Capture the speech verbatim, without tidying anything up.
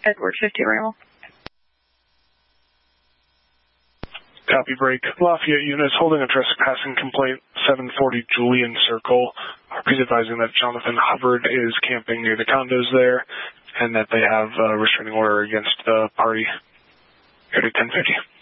Edward fifty Ramal. Copy break. Lafayette units holding a trespassing complaint, seven forty Julian Circle. Please advising that Jonathan Hubbard is camping near the condos there, and that they have a restraining order against the party. Area ten fifty.